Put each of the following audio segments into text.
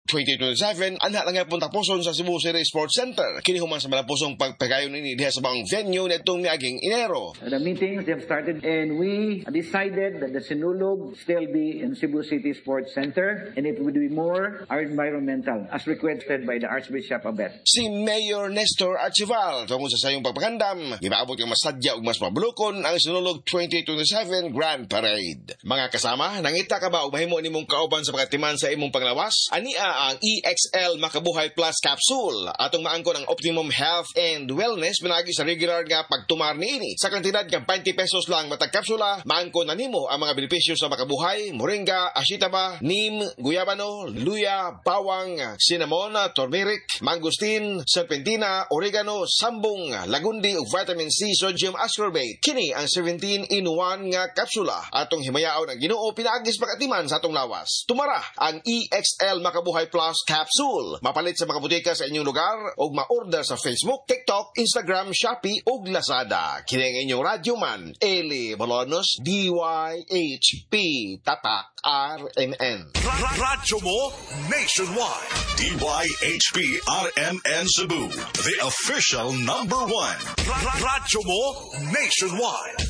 2027 anha lang nga puntapuson sa Cebu City Sports Center. Kini human sa malapusong pagpagayon ini diha sa bang venue nitong miaging Enero. The meetings have started and we decided that the Sinulog still be in Cebu City Sports Center and it would be more environmental as requested by the Archbishop Abet. Si Mayor Nestor Archival tungkol sa sayong pagpagandam, gipaabot ang masadya ug mas mabulokon ang Sinulog 2027 Grand Parade. Mga kasama, nangita ka ba og mahimo nimong kauban sa pagatiman sa imong panglawas? Ania ang EXL Makabuhay Plus Capsule atong maangkon ang optimum health and wellness pinagi sa regular nga pagtumar niini. Sa kantidad nga 20 pesos lang matag kapsula, maangkon na nimo ang mga benepisyo sa makabuhay: moringa, ashitaba, neem, guyabano, luya, bawang, cinnamon, turmeric, mangosteen, serpentina, oregano, sambong, lagundi ug vitamin C sodium ascorbate. Kini ang 17-in-1 nga kapsula atong himayaon ang Ginoo pinaagis pagatiman sa atong lawas. Tumara ang EXL Makabuhay Plus Capsule. Mapalit sa mga butika sa inyong lugar o ma-order sa Facebook, TikTok, Instagram, Shopee ug Lazada. Kini ang inyong radyoman, Eli Bolonos, DYHP, Tatak, RMN. Radyo mo nationwide. DYHP RMN Cebu, the official #1. Radyo mo nationwide.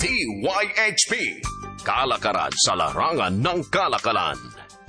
DYHP. Kalakaran sa larangan ng kalakalan.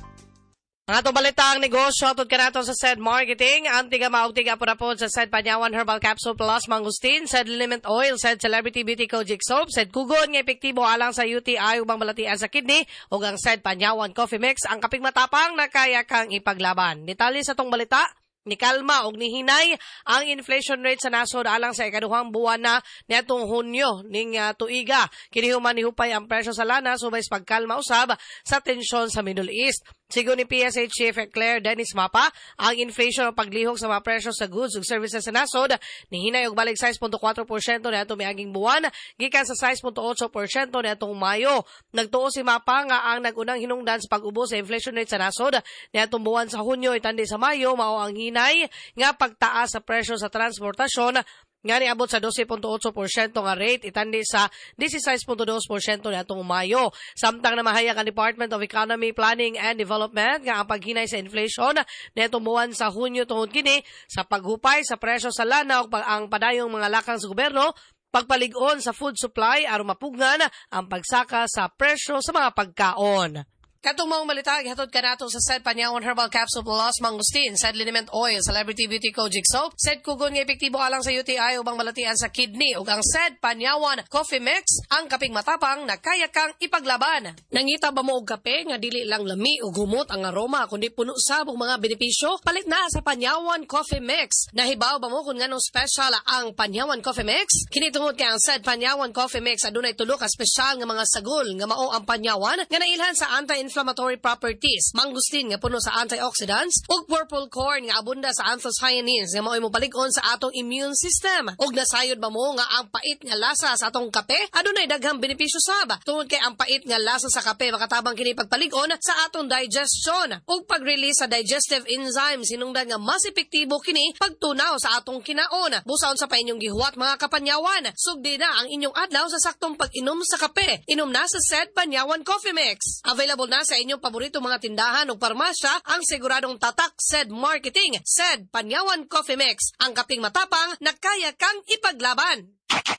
Ang atong balitang negosyo atod kanato sa SED Marketing, ang tiga maugtiga po na po sa SED Panyawan Herbal Capsule Plus Mangosteen, SED Liniment Oil, SED Celebrity Beauty Kojic Soap, SED Kugon nga epektibo alang sa UTI ubang balatian sa kidney, ug ang SED Panyawan Coffee Mix, ang kaping matapang na kaya kang ipaglaban. Detalye sa tong balita, ni kalma og nihinay ang inflation rate sa nasod alang sa ikaduhang buwan na niadtong Hunyo ning tuiga. Kini human nihupay ang presyo sa lana subay sa pagkalma usab sa tensyon sa Middle East. Sigo ni PSH Chief Claire Dennis Mapa, ang inflation o paglihok sa mga presyo sa goods ug services sa nasod nihinay og balik 6.4% niadtong miaging buwan gikan sa 6.8% niadtong Mayo. Nagtuo si Mapa nga ang nagunang hinungdan sa pag-ubos sa inflation rate sa nasod niadtong buwan sa Hunyo itandi sa Mayo mao ang nga pagtaas sa presyo sa transportasyon nga niabot sa 12.8% nga rate itandi sa 16.2% niadtong Mayo. Samtang namahayag ang Department of Economy, Planning and Development nga ang paghinay sa inflation niadtong buwan sa Hunyo tungod kini sa paghupay sa presyo sa lana ug ang padayong mga lakang sa gobyerno pagpalig-on sa food supply aron mapugnan ang pagsaka sa presyo sa mga pagkaon. Katong mga malita, gihatod ka nato sa SED Panyawan Herbal Capsule Plus Mangosteen, SED Liniment Oil, Celebrity Beauty Kojic Soap, SED Kugon nga epektibo alang sa UTI ubang balatian sa kidney, ug ang SED Panyawan Coffee Mix, ang kaping matapang na kaya kang ipaglaban. Nangita ba mo og kape nga dili lang lami ug humot ang aroma kundi puno sa mga benepisyo? Palit na sa Panyawan Coffee Mix. Nahibaw ba mo kung nganong special ang Panyawan Coffee Mix? Kini tungod kay ang SED Panyawan Coffee Mix adunay tulo ka special nga mga sagol nga mao ang panyawan nga nailhan sa anti-inflammatory properties, mangosteen nga puno sa antioxidants, ug purple corn nga abunda sa anthocyanins nga mao'y mopalig-on sa atong immune system. Ug nasayod ba mo nga ang pait nga lasa sa atong kape adunay daghang benepisyo sab tungod kay ang pait nga lasa sa kape makatabang kini pagpalig-on sa atong digestion ug pag-release sa digestive enzymes hinungdan nga mas epektibo kini pagtunaw sa atong kinaon. Busaon sa pa inyong gihuwat mga kapanyawan, sugdi na ang inyong adlaw sa saktong pag-inom sa kape. Inom na sa SED Panyawan Coffee Mix. Available na sa inyong paborito mga tindahan o parmasya ang siguradong tatak SED Marketing, SED Panyawan Coffee Mix, ang kaping matapang na kaya kang ipaglaban.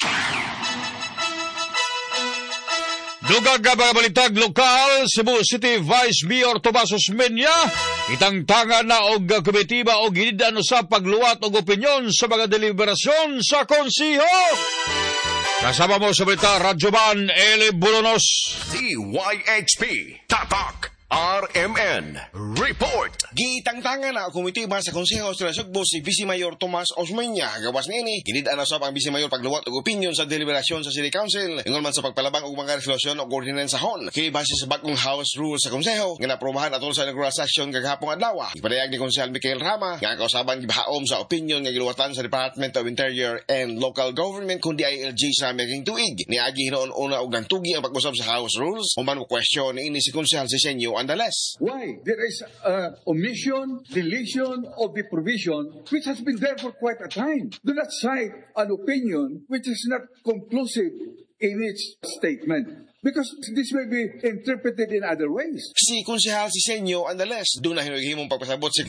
Dugag nga mga balitag lokal, Cebu City Vice Mayor Tomas Osmeña, itangtangan na og komitiba o ginidaan sa pagluwat og opinyon sa mga deliberasyon sa konsiho. Kasama mo sa balita, Radyoman Eli Bolonos. DYHP Tatak RMN Report. Gitangtangan na komitiba sa Konseho sa Sugbo si Vice Mayor Tomas Osmeña. Gawas niini, ginidaan na sa ang Vice Mayor pagluwat og opinyon sa deliberasyon sa City Council ingon man sa pagpalabang og mga resolusyon og ordinansahon. Kini base sa bagong House rules sa Konseho nga naprobahan atol sa inaugural session kagahapon adlaw. Ipadayag ni Konsehal Michael Rama nga kausaban gibahaom sa opinyon nga giluwatan sa Department of Interior and Local Government kundi DILG sa maging tuig. Niagi hinoon una og gantugi ang pag-usab sa House rules. Human mo question ini si Konsehal Sisenyo Andales. Why? There is omission, deletion of the provision which has been there for quite a time. Do not cite an opinion which is not conclusive in its statement. Because this may be interpreted in other ways. Si Konsehal Sisenyo Andales, doon na hinughimong pagpasabot si